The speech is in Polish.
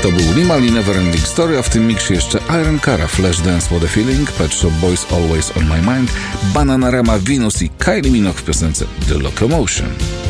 To był Limali Neverending Story, a w tym miksie jeszcze Iron Cara, Flashdance, What a Feeling, Pet Shop Boys, Always on My Mind, Bananarama, Venus i Kylie Minogue w piosence The Locomotion.